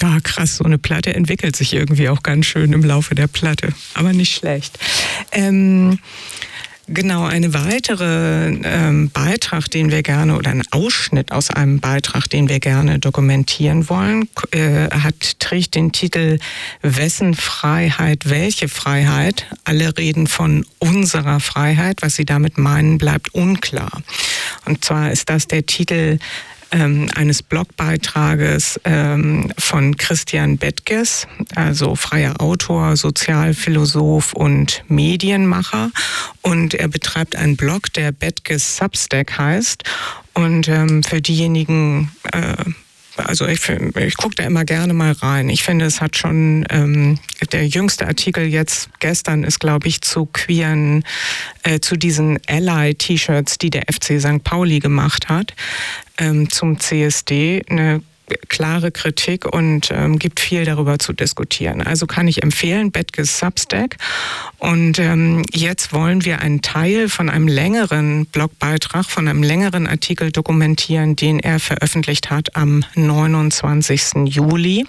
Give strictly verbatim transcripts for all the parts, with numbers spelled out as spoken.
Ah, krass, so eine Platte entwickelt sich irgendwie auch ganz schön im Laufe der Platte, aber nicht schlecht. Ähm, genau, eine weitere ähm, Beitrag, den wir gerne, oder ein Ausschnitt aus einem Beitrag, den wir gerne dokumentieren wollen, äh, hat, trägt den Titel Wessen Freiheit, welche Freiheit? Alle reden von unserer Freiheit. Was sie damit meinen, bleibt unklar. Und zwar ist das der Titel Ähm, eines Blogbeitrages ähm, von Christian Bettges, also freier Autor, Sozialphilosoph und Medienmacher. Und er betreibt einen Blog, der Bettges Substack heißt. Und ähm, für diejenigen, äh, also ich, ich gucke da immer gerne mal rein. Ich finde, es hat schon, ähm, der jüngste Artikel jetzt gestern ist, glaube ich, zu queeren, äh, zu diesen Ally-T-Shirts, die der F C Sankt Pauli gemacht hat, ähm, zum C S D, eine klare Kritik und ähm, gibt viel darüber zu diskutieren. Also kann ich empfehlen, Bettges Substack. Und ähm, jetzt wollen wir einen Teil von einem längeren Blogbeitrag, von einem längeren Artikel dokumentieren, den er veröffentlicht hat am neunundzwanzigsten Juli.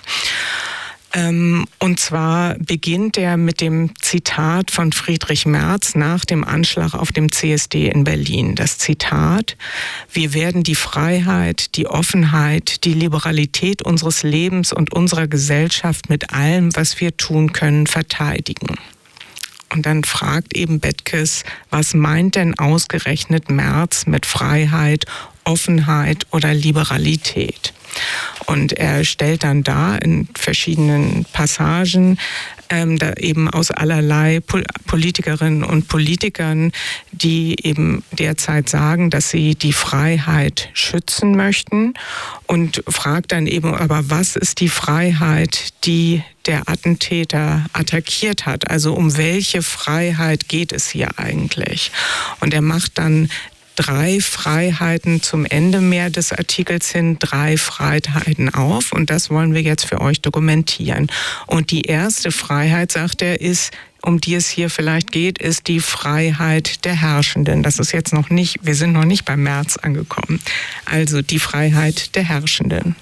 Ähm, und zwar beginnt er mit dem Zitat von Friedrich Merz nach dem Anschlag auf dem C S D in Berlin. Das Zitat: Wir werden die Freiheit, die Offenheit, die Liberalität unseres Lebens und unserer Gesellschaft mit allem, was wir tun können, verteidigen. Und dann fragt eben Bettges, was meint denn ausgerechnet Merz mit Freiheit, Offenheit oder Liberalität? Und er stellt dann dar in verschiedenen Passagen, ähm, da eben aus allerlei Pol- Politikerinnen und Politikern, die eben derzeit sagen, dass sie die Freiheit schützen möchten, und fragt dann eben, aber was ist die Freiheit, die der Attentäter attackiert hat? Also um welche Freiheit geht es hier eigentlich? Und er macht dann drei Freiheiten zum Ende mehr des Artikels hin, drei Freiheiten auf, und das wollen wir jetzt für euch dokumentieren. Und die erste Freiheit, sagt er, ist, um die es hier vielleicht geht, ist die Freiheit der Herrschenden. Das ist jetzt noch nicht, wir sind noch nicht beim März angekommen. Also die Freiheit der Herrschenden.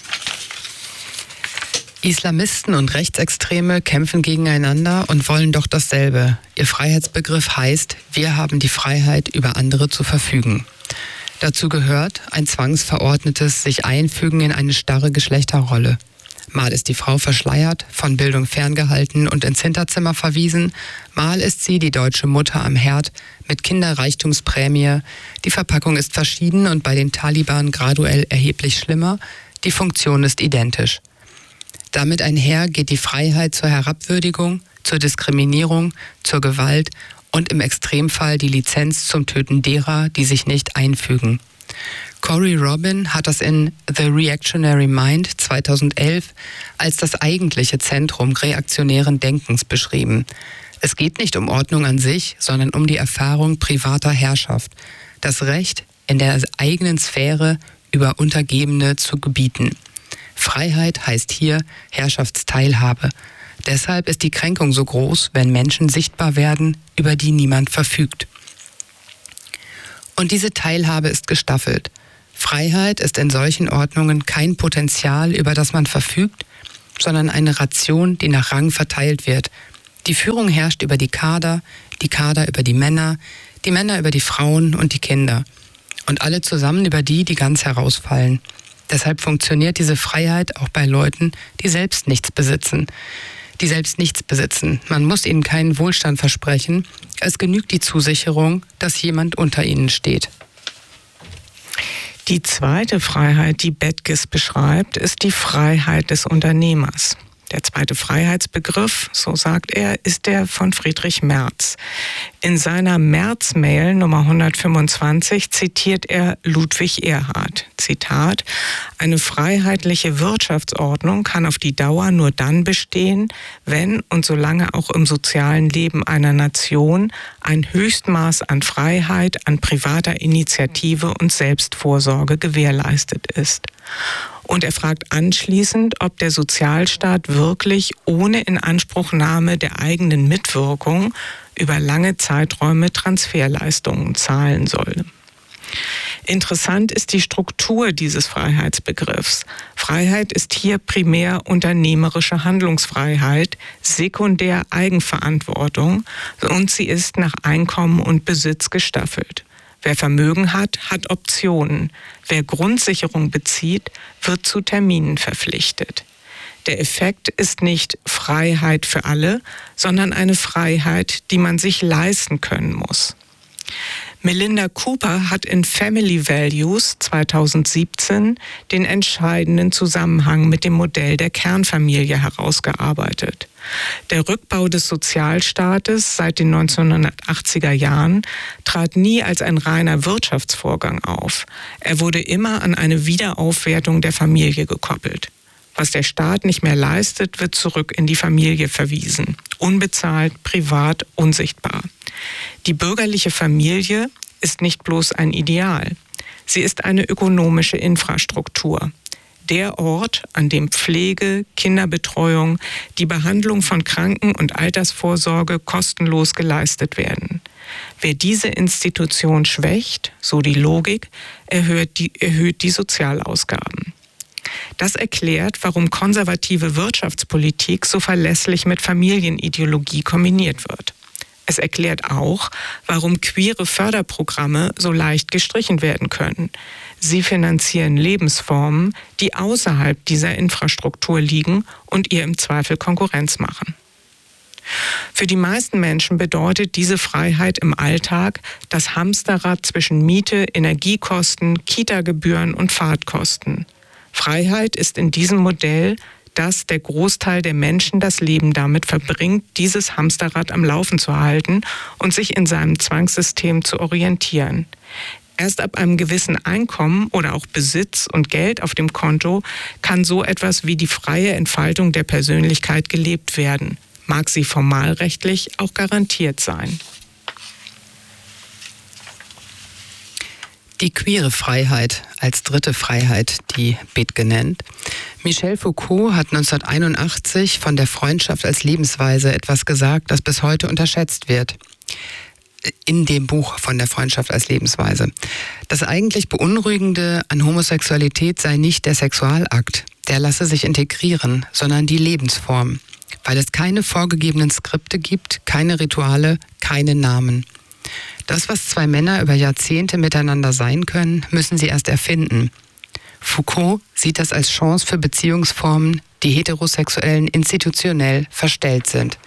Islamisten und Rechtsextreme kämpfen gegeneinander und wollen doch dasselbe. Ihr Freiheitsbegriff heißt, wir haben die Freiheit, über andere zu verfügen. Dazu gehört ein zwangsverordnetes sich einfügen in eine starre Geschlechterrolle. Mal ist die Frau verschleiert, von Bildung ferngehalten und ins Hinterzimmer verwiesen. Mal ist sie die deutsche Mutter am Herd mit Kinderreichtumsprämie. Die Verpackung ist verschieden und bei den Taliban graduell erheblich schlimmer. Die Funktion ist identisch. Damit einher geht die Freiheit zur Herabwürdigung, zur Diskriminierung, zur Gewalt und im Extremfall die Lizenz zum Töten derer, die sich nicht einfügen. Cory Robin hat das in The Reactionary Mind zweitausendelf als das eigentliche Zentrum reaktionären Denkens beschrieben. Es geht nicht um Ordnung an sich, sondern um die Erfahrung privater Herrschaft. Das Recht, in der eigenen Sphäre über Untergebene zu gebieten. Freiheit heißt hier Herrschaftsteilhabe. Deshalb ist die Kränkung so groß, wenn Menschen sichtbar werden, über die niemand verfügt. Und diese Teilhabe ist gestaffelt. Freiheit ist in solchen Ordnungen kein Potenzial, über das man verfügt, sondern eine Ration, die nach Rang verteilt wird. Die Führung herrscht über die Kader, die Kader über die Männer, die Männer über die Frauen und die Kinder. Und alle zusammen über die, die ganz herausfallen. Deshalb funktioniert diese Freiheit auch bei Leuten, die selbst nichts besitzen. Die selbst nichts besitzen. Man muss ihnen keinen Wohlstand versprechen. Es genügt die Zusicherung, dass jemand unter ihnen steht. Die zweite Freiheit, die Bettges beschreibt, ist die Freiheit des Unternehmers. Der zweite Freiheitsbegriff, so sagt er, ist der von Friedrich Merz. In seiner Merz-Mail Nummer hundertfünfundzwanzig zitiert er Ludwig Erhard. Zitat: Eine freiheitliche Wirtschaftsordnung kann auf die Dauer nur dann bestehen, wenn und solange auch im sozialen Leben einer Nation ein Höchstmaß an Freiheit, an privater Initiative und Selbstvorsorge gewährleistet ist. Und er fragt anschließend, ob der Sozialstaat wirklich ohne Inanspruchnahme der eigenen Mitwirkung über lange Zeiträume Transferleistungen zahlen soll. Interessant ist die Struktur dieses Freiheitsbegriffs. Freiheit ist hier primär unternehmerische Handlungsfreiheit, sekundär Eigenverantwortung und sie ist nach Einkommen und Besitz gestaffelt. Wer Vermögen hat, hat Optionen. Wer Grundsicherung bezieht, wird zu Terminen verpflichtet. Der Effekt ist nicht Freiheit für alle, sondern eine Freiheit, die man sich leisten können muss. Melinda Cooper hat in Family Values zweitausendsiebzehn den entscheidenden Zusammenhang mit dem Modell der Kernfamilie herausgearbeitet. Der Rückbau des Sozialstaates seit den neunzehnhundertachtziger Jahren trat nie als ein reiner Wirtschaftsvorgang auf. Er wurde immer an eine Wiederaufwertung der Familie gekoppelt. Was der Staat nicht mehr leistet, wird zurück in die Familie verwiesen. Unbezahlt, privat, unsichtbar. Die bürgerliche Familie ist nicht bloß ein Ideal. Sie ist eine ökonomische Infrastruktur. Der Ort, an dem Pflege, Kinderbetreuung, die Behandlung von Kranken- und Altersvorsorge kostenlos geleistet werden. Wer diese Institution schwächt, so die Logik, erhöht die, erhöht die Sozialausgaben. Das erklärt, warum konservative Wirtschaftspolitik so verlässlich mit Familienideologie kombiniert wird. Es erklärt auch, warum queere Förderprogramme so leicht gestrichen werden können. Sie finanzieren Lebensformen, die außerhalb dieser Infrastruktur liegen und ihr im Zweifel Konkurrenz machen. Für die meisten Menschen bedeutet diese Freiheit im Alltag das Hamsterrad zwischen Miete, Energiekosten, Kita-Gebühren und Fahrtkosten. Freiheit ist in diesem Modell, dass der Großteil der Menschen das Leben damit verbringt, dieses Hamsterrad am Laufen zu halten und sich in seinem Zwangssystem zu orientieren. Erst ab einem gewissen Einkommen oder auch Besitz und Geld auf dem Konto kann so etwas wie die freie Entfaltung der Persönlichkeit gelebt werden. Mag sie formalrechtlich auch garantiert sein. Die queere Freiheit als dritte Freiheit, die Bethge nennt. Michel Foucault hat neunzehnhunderteinundachtzig von der Freundschaft als Lebensweise etwas gesagt, das bis heute unterschätzt wird. In dem Buch von der Freundschaft als Lebensweise. Das eigentlich Beunruhigende an Homosexualität sei nicht der Sexualakt, der lasse sich integrieren, sondern die Lebensform. Weil es keine vorgegebenen Skripte gibt, keine Rituale, keine Namen. Das, was zwei Männer über Jahrzehnte miteinander sein können, müssen sie erst erfinden. Foucault sieht das als Chance für Beziehungsformen, die Heterosexuellen institutionell verstellt sind.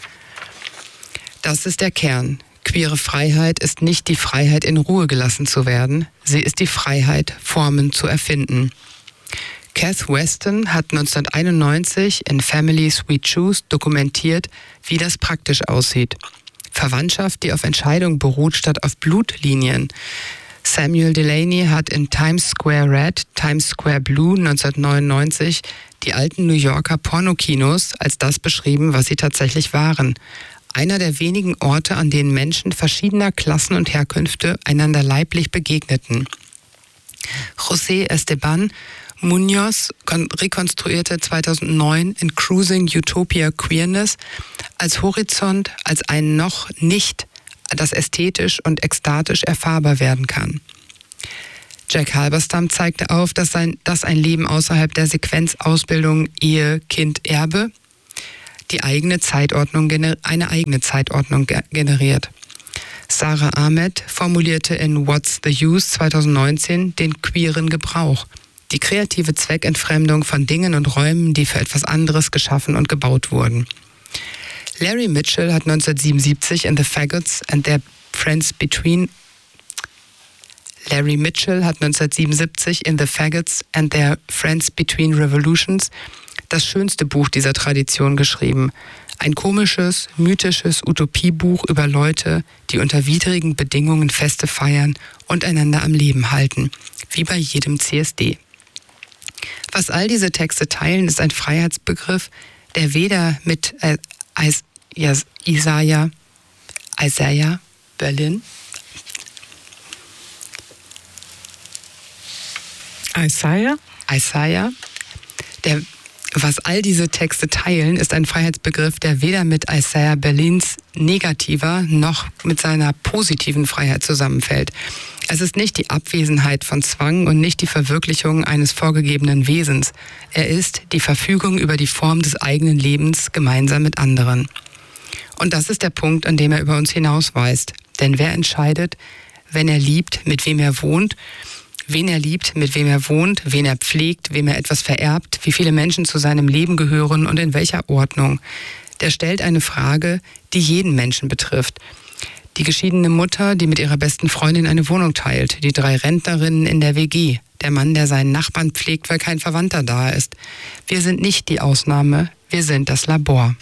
Das ist der Kern. Queere Freiheit ist nicht die Freiheit, in Ruhe gelassen zu werden. Sie ist die Freiheit, Formen zu erfinden. Cath Weston hat neunzehnhunderteinundneunzig in Families We Choose dokumentiert, wie das praktisch aussieht. Verwandtschaft, die auf Entscheidung beruht, statt auf Blutlinien. Samuel Delany hat in Times Square Red, Times Square Blue neunzehnhundertneunundneunzig die alten New Yorker Pornokinos als das beschrieben, was sie tatsächlich waren. Einer der wenigen Orte, an denen Menschen verschiedener Klassen und Herkünfte einander leiblich begegneten. José Esteban Munoz rekonstruierte zweitausendneun in Cruising Utopia Queerness als Horizont, als ein noch nicht, das ästhetisch und ekstatisch erfahrbar werden kann. Jack Halberstam zeigte auf, dass ein, dass ein Leben außerhalb der Sequenz Ausbildung, Ehe, Kind, Erbe die eigene Zeitordnung, eine eigene Zeitordnung generiert. Sarah Ahmed formulierte in What's the Use zweitausendneunzehn den queeren Gebrauch. Die kreative Zweckentfremdung von Dingen und Räumen, die für etwas anderes geschaffen und gebaut wurden. Larry Mitchell hat neunzehnhundertsiebenundsiebzig in The Faggots and Their Friends Between Larry Mitchell hat neunzehnhundertsiebenundsiebzig in The Faggots and Their Friends Between Revolutions das schönste Buch dieser Tradition geschrieben. Ein komisches, mythisches Utopiebuch über Leute, die unter widrigen Bedingungen Feste feiern und einander am Leben halten, wie bei jedem C S D. Was all diese Texte teilen, ist ein Freiheitsbegriff, der weder mit äh, Is- Is- Isaiah, Isaiah Berlin, Isaiah? Isaiah, der Was all diese Texte teilen, ist ein Freiheitsbegriff, der weder mit Isaiah Berlins negativer noch mit seiner positiven Freiheit zusammenfällt. Es ist nicht die Abwesenheit von Zwang und nicht die Verwirklichung eines vorgegebenen Wesens. Er ist die Verfügung über die Form des eigenen Lebens gemeinsam mit anderen. Und das ist der Punkt, an dem er über uns hinausweist. Denn wer entscheidet, wenn er liebt, mit wem er wohnt, wen er liebt, mit wem er wohnt, wen er pflegt, wem er etwas vererbt, wie viele Menschen zu seinem Leben gehören und in welcher Ordnung. Der stellt eine Frage, die jeden Menschen betrifft. Die geschiedene Mutter, die mit ihrer besten Freundin eine Wohnung teilt, die drei Rentnerinnen in der W G, der Mann, der seinen Nachbarn pflegt, weil kein Verwandter da ist. Wir sind nicht die Ausnahme, wir sind das Labor.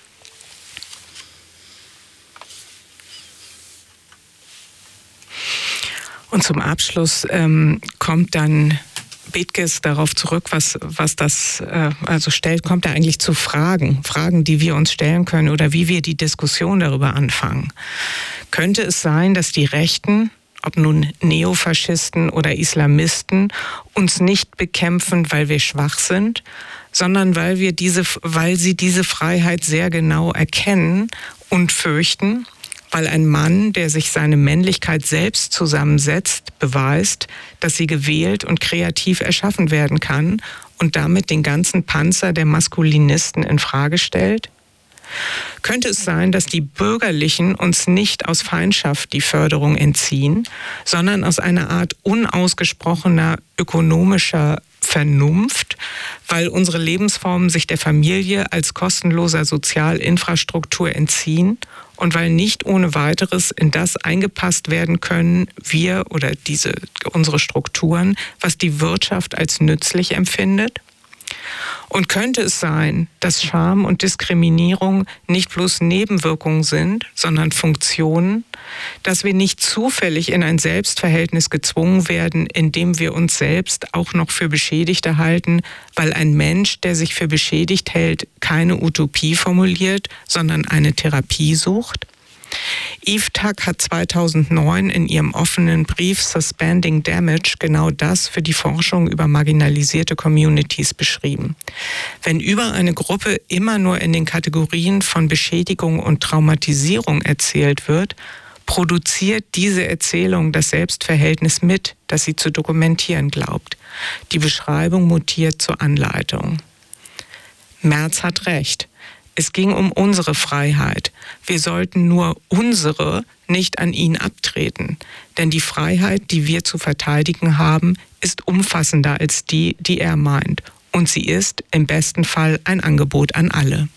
Und zum Abschluss ähm, kommt dann Bethges darauf zurück, was, was das äh, also stellt, kommt er eigentlich zu Fragen, Fragen, die wir uns stellen können oder wie wir die Diskussion darüber anfangen. Könnte es sein, dass die Rechten, ob nun Neofaschisten oder Islamisten, uns nicht bekämpfen, weil wir schwach sind, sondern weil wir diese, weil sie diese Freiheit sehr genau erkennen und fürchten? Weil ein Mann, der sich seine Männlichkeit selbst zusammensetzt, beweist, dass sie gewählt und kreativ erschaffen werden kann und damit den ganzen Panzer der Maskulinisten in Frage stellt? Könnte es sein, dass die Bürgerlichen uns nicht aus Feindschaft die Förderung entziehen, sondern aus einer Art unausgesprochener ökonomischer Vernunft, weil unsere Lebensformen sich der Familie als kostenloser Sozialinfrastruktur entziehen und weil nicht ohne weiteres in das eingepasst werden können, wir oder diese, unsere Strukturen, was die Wirtschaft als nützlich empfindet? Und könnte es sein, dass Scham und Diskriminierung nicht bloß Nebenwirkungen sind, sondern Funktionen, dass wir nicht zufällig in ein Selbstverhältnis gezwungen werden, in dem wir uns selbst auch noch für Beschädigte halten, weil ein Mensch, der sich für beschädigt hält, keine Utopie formuliert, sondern eine Therapie sucht? Eve Tuck hat zweitausendneun in ihrem offenen Brief Suspending Damage genau das für die Forschung über marginalisierte Communities beschrieben. Wenn über eine Gruppe immer nur in den Kategorien von Beschädigung und Traumatisierung erzählt wird, produziert diese Erzählung das Selbstverhältnis mit, das sie zu dokumentieren glaubt. Die Beschreibung mutiert zur Anleitung. Merz hat recht. Es ging um unsere Freiheit. Wir sollten nur unsere nicht an ihn abtreten. Denn die Freiheit, die wir zu verteidigen haben, ist umfassender als die, die er meint. Und sie ist im besten Fall ein Angebot an alle.